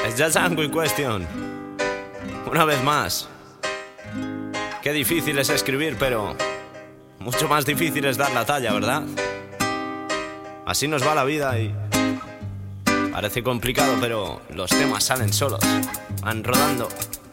Es Django in question. Una vez más. Qué difícil es escribir, pero mucho más difícil es dar la talla, ¿verdad? Así nos va la vida y parece complicado, pero los temas salen solos, van rodando.